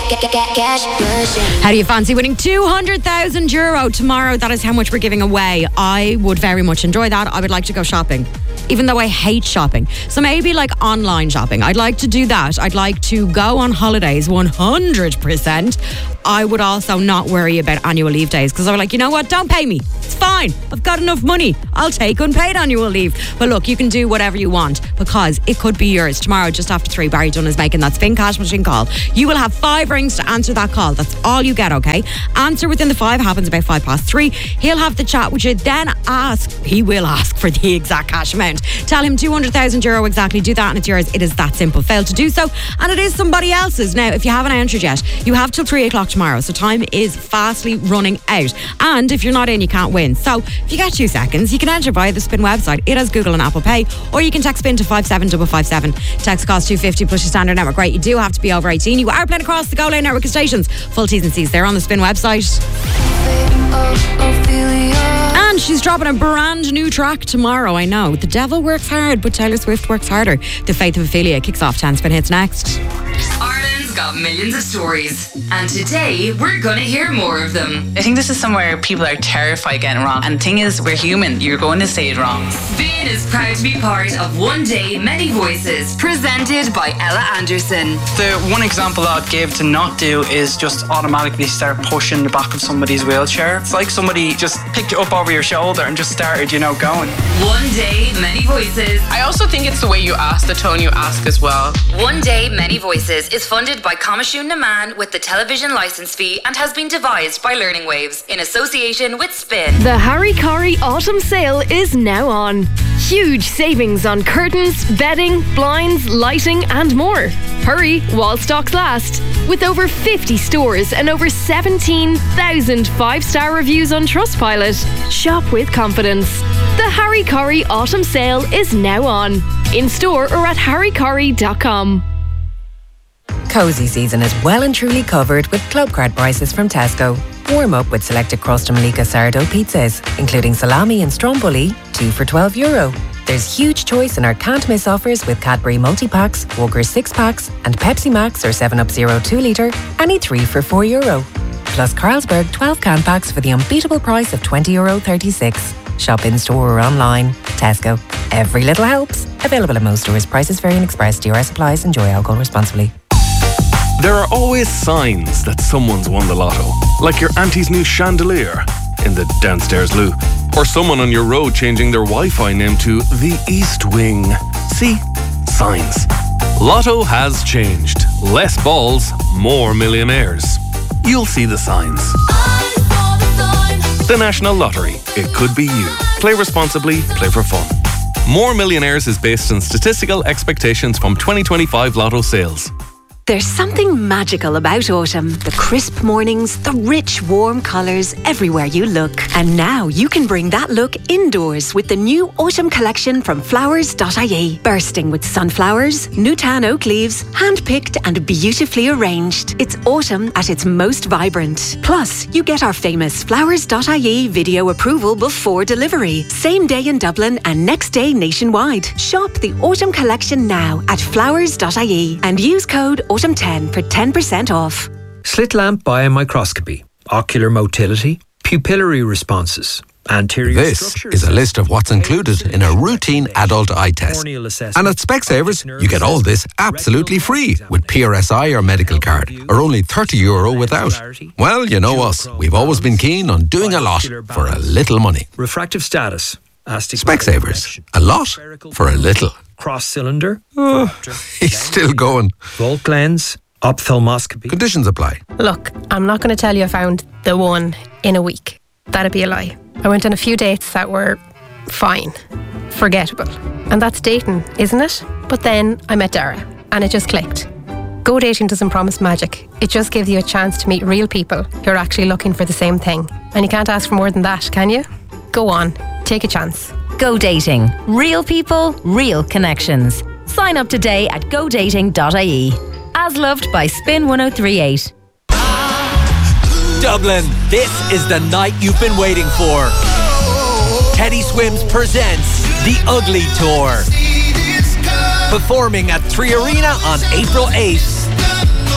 Cash machine. How do you fancy winning €200,000 tomorrow? That is how much we're giving away. I would very much enjoy that. I would like to go shopping, even though I hate shopping. So maybe like online shopping. I'd like to do that. I'd like to go on holidays 100%. I would also not worry about annual leave days because I was like, you know what? Don't pay me. It's fine. I've got enough money. I'll take unpaid annual leave. But look, you can do whatever you want because it could be yours. Tomorrow, just after 3, Barry Dunn is making that Spin Cash Machine call. You will have 5 rings to answer that call. That's all you get, okay? Answer within the 5, happens about 3:05. He'll have the chat with you, then he will ask for the exact cash amount. Tell him €200,000 exactly. Do that and it's yours. It is that simple. Fail to do so and it is somebody else's. Now, if you haven't entered yet, you have till 3 o'clock tomorrow, so time is fastly running out. And if you're not in, you can't win. So if you get 2 seconds, you can enter via the Spin website. It has Google and Apple Pay, or you can text Spin to 57557. Text costs $2.50 plus your standard network rate. You do have to be over 18. You are playing across the Go Lane network of stations. Full T's and C's there on the Spin website. And she's dropping a brand new track tomorrow. I know. The devil works hard, but Taylor Swift works harder. The Faith of Ophelia kicks off 10 Spin Hits next. Ireland's got millions of stories, and today we're gonna hear more of them. I think this is somewhere people are terrified getting wrong. And the thing is, we're human. You're going to say it wrong. Spin is proud to be part of One Day, Many Voices, presented by Ella Anderson. The one example I'd give to not do is just automatically start pushing the back of somebody's wheelchair. It's like somebody just picked you up over your shoulder and just started, going. One Day, Many Voices. I also think it's the way you ask, the tone you ask as well. One Day, Many Voices is funded by Coimisiún na Man with the television licence fee and has been devised by Learning Waves in association with Spin. The Harry Corey Autumn Sale is now on. Huge savings on curtains, bedding, blinds, lighting and more. Hurry while stocks last. With over 50 stores and over 17,000 5-star reviews on Trustpilot. Shop with confidence. The Harry Corey Autumn Sale is now on. In store or at harrycorey.com. Cosy season is well and truly covered with club card prices from Tesco. Warm up with selected Crust and Malika sourdough pizzas, including salami and stromboli, 2 for €12. There's huge choice in our can't miss offers with Cadbury multi-packs, Walker's 6-packs and Pepsi Max or 7up Zero 2 litre, any 3 for €4. Plus Carlsberg 12 can packs for the unbeatable price of €20.36. Shop in store or online. Tesco. Every little helps. Available at most stores. Prices vary and express. DRS applies. Enjoy alcohol responsibly. There are always signs that someone's won the lotto. Like your auntie's new chandelier in the downstairs loo. Or someone on your road changing their Wi-Fi name to the East Wing. See? Signs. Lotto has changed. Less balls, more millionaires. You'll see the signs. The National Lottery. It could be you. Play responsibly. Play for fun. More Millionaires is based on statistical expectations from 2025 Lotto sales. There's something magical about autumn. The crisp mornings, the rich, warm colours everywhere you look. And now you can bring that look indoors with the new autumn collection from flowers.ie. Bursting with sunflowers, Newtown oak leaves, hand-picked and beautifully arranged. It's autumn at its most vibrant. Plus, you get our famous flowers.ie video approval before delivery. Same day in Dublin and next day nationwide. Shop the autumn collection now at flowers.ie and use code autumn10 for 10% off. Slit lamp biomicroscopy, ocular motility, pupillary responses, anterior This is a list of what's included in a routine adult eye test. And at Specsavers, you get all this absolutely free with PRSI or medical card, or only €30 without. Well, you know us. We've always been keen on doing a lot for a little money. Refractive status, Specsavers. A lot for a little. cross-cylinder. He's still going. Volt lens, ophthalmoscopy. Conditions apply. Look, I'm not going to tell you I found the one in a week. That'd be a lie. I went on a few dates that were fine, forgettable. And that's dating, isn't it? But then I met Dara and it just clicked. Go dating doesn't promise magic. It just gives you a chance to meet real people who are actually looking for the same thing. And you can't ask for more than that, can you? Go on, take a chance. Go dating. Real people, real connections. Sign up today at godating.ie. As loved by Spin 1038. Dublin, this is the night you've been waiting for. Teddy Swims presents The Ugly Tour. Performing at 3 Arena on April 8th.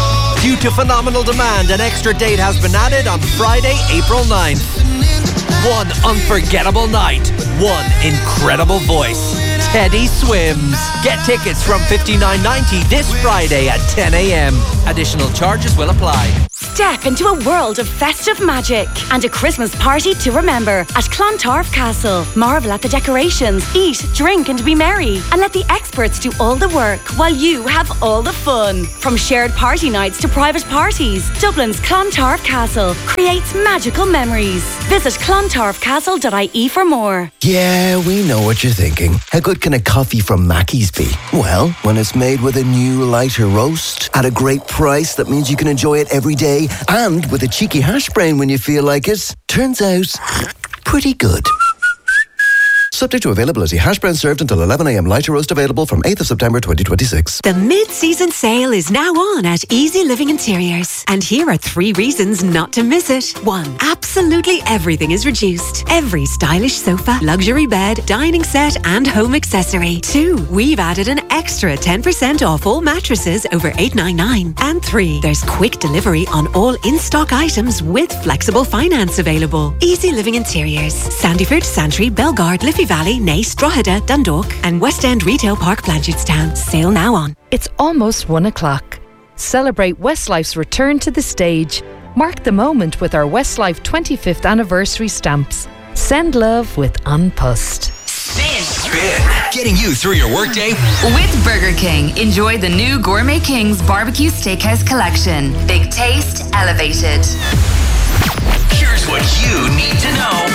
Due to phenomenal demand, an extra date has been added on Friday, April 9th. One unforgettable night, one incredible voice. Teddy Swims. Get tickets from $59.90 this Friday at 10 a.m. Additional charges will apply. Step into a world of festive magic and a Christmas party to remember at Clontarf Castle. Marvel at the decorations, eat, drink and be merry. And let the experts do all the work while you have all the fun. From shared party nights to private parties, Dublin's Clontarf Castle creates magical memories. Visit clontarfcastle.ie for more. Yeah, we know what you're thinking. How good can a coffee from Mackey's be? Well, when it's made with a new lighter roast at a great price that means you can enjoy it every day and with a cheeky hash brown when you feel like it, turns out pretty good. Subject to availability. Hash brown served until 11 a.m. Lighter roast available from 8th of September 2026. The mid-season sale is now on at Easy Living Interiors. And here are 3 reasons not to miss it. 1. Absolutely everything is reduced. Every stylish sofa, luxury bed, dining set and home accessory. 2. We've added an extra 10% off all mattresses over $899. And 3. There's quick delivery on all in-stock items with flexible finance available. Easy Living Interiors. Sandyford, Santry, Bellegarde, Liffey Valley, Naas, Drogheda, Dundalk and West End Retail Park, Blanchardstown. Sale now on. It's almost 1 o'clock. Celebrate Westlife's return to the stage. Mark the moment with our Westlife 25th anniversary stamps. Send love with Unpussed. Spin. Getting you through your workday. With Burger King, enjoy the new Gourmet King's Barbecue Steakhouse Collection. Big taste, elevated. Here's what you need to know.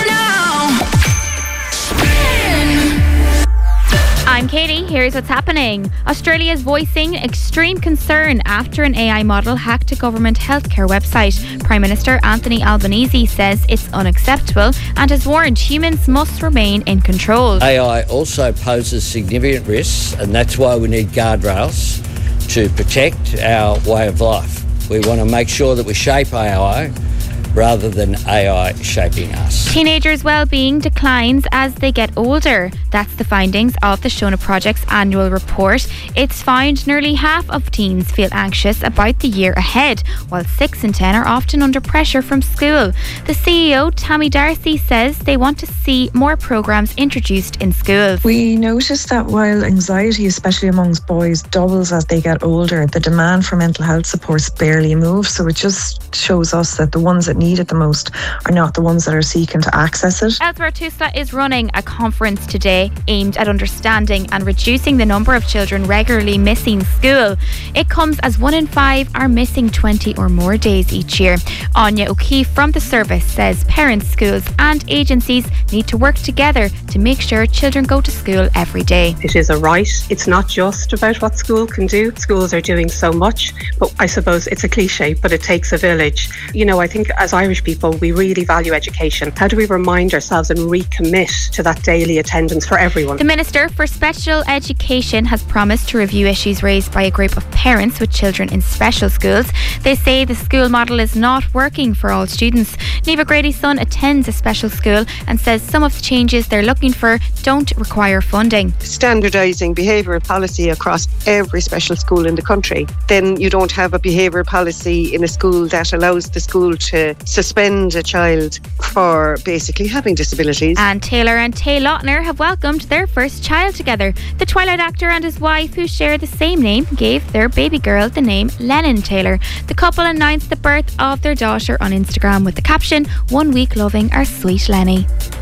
I'm Katie, here's what's happening. Australia is voicing extreme concern after an AI model hacked a government healthcare website. Prime Minister Anthony Albanese says it's unacceptable and has warned humans must remain in control. AI also poses significant risks, and that's why we need guardrails to protect our way of life. We want to make sure that we shape AI rather than AI shaping us. Teenagers' well-being declines as they get older. That's the findings of the Shona Project's annual report. It's found nearly half of teens feel anxious about the year ahead, while 6 in 10 are often under pressure from school. The CEO, Tammy Darcy, says they want to see more programmes introduced in schools. We noticed that while anxiety, especially amongst boys, doubles as they get older, the demand for mental health supports barely moves. So it just shows us that the ones that need it the most are not the ones that are seeking to access it. Elsewhere, TUSLA is running a conference today aimed at understanding and reducing the number of children regularly missing school. It comes as 1 in 5 are missing 20 or more days each year. Anya O'Keefe from the service says parents, schools and agencies need to work together to make sure children go to school every day. It is a right. It's not just about what school can do. Schools are doing so much, but I suppose it's a cliche, but it takes a village. You know, I think as Irish people, we really value education. How do we remind ourselves and recommit to that daily attendance for everyone? The Minister for Special Education has promised to review issues raised by a group of parents with children in special schools. They say the school model is not working for all students. Neva Grady's son attends a special school and says some of the changes they're looking for don't require funding. Standardising behavioural policy across every special school in the country. Then you don't have a behavioural policy in a school that allows the school to suspend a child for basically having disabilities. And Taylor and Tay Lautner have welcomed their first child together. The Twilight actor and his wife, who share the same name, gave their baby girl the name Lennon Taylor. The couple announced the birth of their daughter on Instagram with the caption, "1 week loving our sweet Lenny."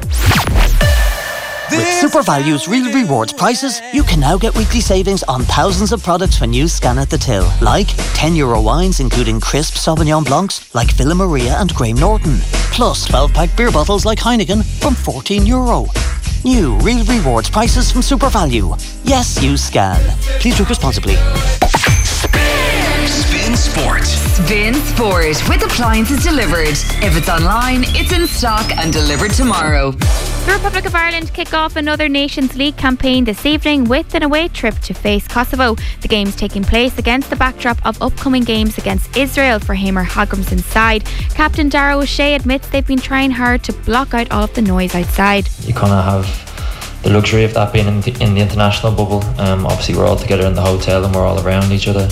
With Super Value's Real Rewards prices, you can now get weekly savings on thousands of products when you scan at the till. Like €10 wines including crisp Sauvignon Blancs like Villa Maria and Graham Norton. Plus 12-pack beer bottles like Heineken from €14. New Real Rewards prices from Super Value. Yes, you scan. Please drink responsibly. Spin Sport. Spin Sport with appliances delivered. If it's online, it's in stock and delivered tomorrow. The Republic of Ireland kick off another Nations League campaign this evening with an away trip to face Kosovo. The game's taking place against the backdrop of upcoming games against Israel for Hamer Hagrimson's side. Captain Darragh O'Shea admits they've been trying hard to block out all of the noise outside. You kind of have the luxury of that being in the international bubble. Obviously we're all together in the hotel and we're all around each other.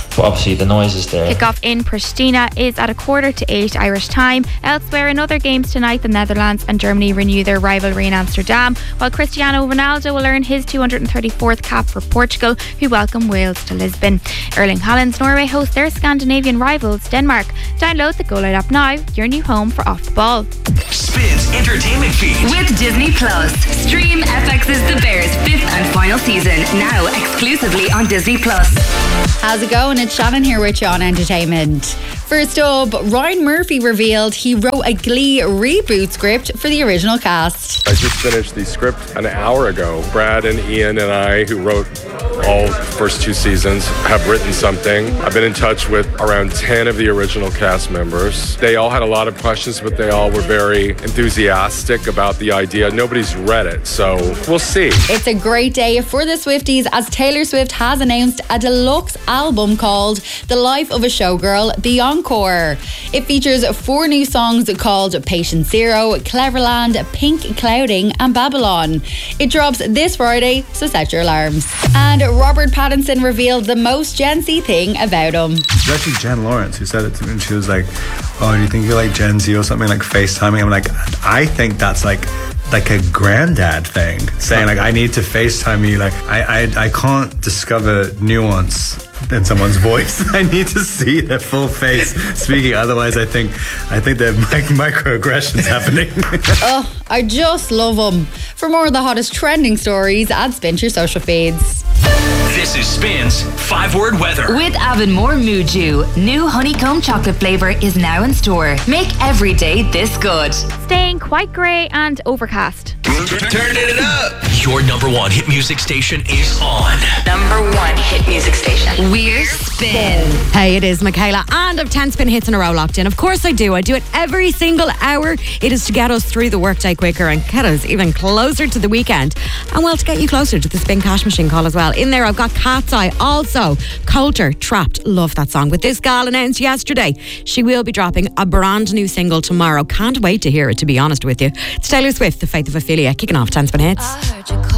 But obviously the noise is there. Kickoff in Pristina is at 7:45 Irish time. Elsewhere in other games tonight, the Netherlands and Germany renew their rivalry in Amsterdam, while Cristiano Ronaldo will earn his 234th cap for Portugal, who welcome Wales to Lisbon. Erling Haaland's Norway host their Scandinavian rivals Denmark. Download the Go Light app now, your new home for Off the Ball. Spins Entertainment Feed. With Disney Plus. Stream FX's The Bears' 5th and final season, now exclusively on Disney Plus. How's it going? It's Shannon here with you on Entertainment. First up, Ryan Murphy revealed he wrote a Glee reboot script for the original cast. I just finished the script an hour ago. Brad and Ian and I, who wrote all first 2 seasons, have written something. I've been in touch with around 10 of the original cast members. They all had a lot of questions, but they all were very enthusiastic about the idea. Nobody's read it, so we'll see. It's a great day for the Swifties as Taylor Swift has announced a deluxe album called The Life of a Showgirl, The Encore. It features 4 new songs called Patient Zero, Cleverland, Pink Clouding and Babylon. It drops this Friday, so set your alarms. And Robert Pattinson revealed the most Gen Z thing about him. It's actually Jen Lawrence who said it to me, and she was like, oh, do you think you're like Gen Z or something, like FaceTiming? I'm like, I think that's like a granddad thing, saying like, I need to FaceTime you. Like I can't discover nuance in someone's voice. I need to see their full face speaking, otherwise I think there are microaggressions happening. Oh, I just love them. For more of the hottest trending stories, add Spin to your social feeds. This is Spin's 5-word weather. With Avonmore Mood Dew, new honeycomb chocolate flavour is now in store. Make every day this good. Staying quite grey and overcast. Turn it up. Your number 1 hit music station is on. Number 1 hit music station. We're Spin. Hey, it is Michaela, and I've 10 spin hits in a row locked in. Of course I do. I do it every single hour. It is to get us through the workday quicker and get us even closer to the weekend. And well, to get you closer to the Spin Cash Machine call as well. In there, I've got Cat's Eye. Also, Coulter, Trapped. Love that song. With this gal announced yesterday, she will be dropping a brand new single tomorrow. Can't wait to hear it, to be honest with you. It's Taylor Swift, The Faith of Ophelia, kicking off 10 spin hits.